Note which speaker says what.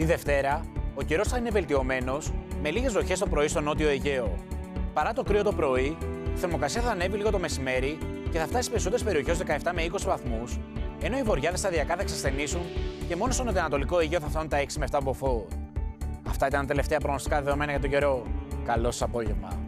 Speaker 1: Τη Δευτέρα, ο καιρός θα είναι βελτιωμένος, με λίγες βροχές το πρωί στο νότιο Αιγαίο. Παρά το κρύο το πρωί, η θερμοκρασία θα ανέβει λίγο το μεσημέρι και θα φτάσει στις περισσότερες περιοχές 17 με 20 βαθμούς, ενώ οι βορειάδες σταδιακά θα εξασθενήσουν και μόνο στο νοτιοανατολικό Αιγαίο θα φτάνουν τα 6 με 7 μποφόρ. Αυτά ήταν τα τελευταία προγνωστικά δεδομένα για τον καιρό. Καλό σας απόγευμα.